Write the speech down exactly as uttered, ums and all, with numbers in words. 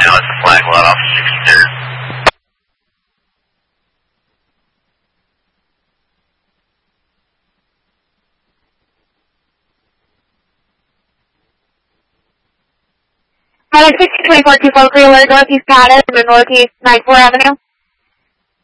now it's a flag lot off sixty-third. Alright, sixteen twenty-four two four, clear alert, Northeast Patton, Northeast ninety-fourth Avenue.